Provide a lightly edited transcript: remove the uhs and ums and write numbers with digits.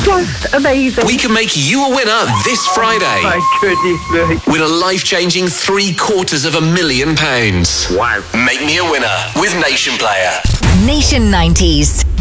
Just amazing. We can make you a winner this Friday. My goodness me. With a life-changing £750,000. Wow. Make me a winner with Nation Player. Nation 90s.